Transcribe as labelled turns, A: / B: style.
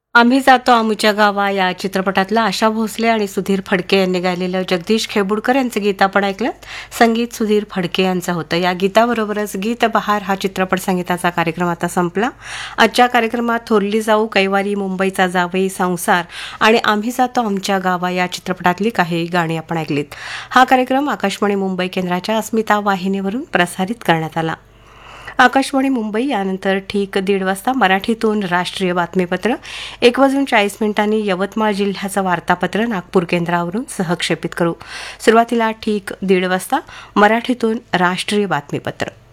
A: आम्ही जातो आमुच्या गावा या चित्रपटातलं आशा भोसले आणि सुधीर फडके यांनी गायलेलं जगदीश खेबुडकर यांचं गीत आपण ऐकलं. संगीत सुधीर फडके यांचं होतं. या गीताबरोबरच गीत बहार हा चित्रपट संगीताचा कार्यक्रम आता संपला. आजच्या कार्यक्रमात थोरली जाऊ, कैवारी, मुंबईचा जावई, संसार आणि आम्ही जातो आमच्या गावा या चित्रपटातली काही गाणी आपण ऐकलीत. हा कार्यक्रम आकाशवाणी मुंबई केंद्राच्या अस्मिता वाहिनीवरून प्रसारित करण्यात आला. आकाशवाणी मुंबई यानंतर ठीक 1:30 वाजता मराठीतून राष्ट्रीय बातमीपत्र, 1:40 यवतमाळ जिल्ह्याचं वार्तापत्र नागपूर केंद्रावरून सहक्षेपित करू. सुरुवातीला ठीक 1:30 वाजता मराठीतून राष्ट्रीय बातमीपत्र.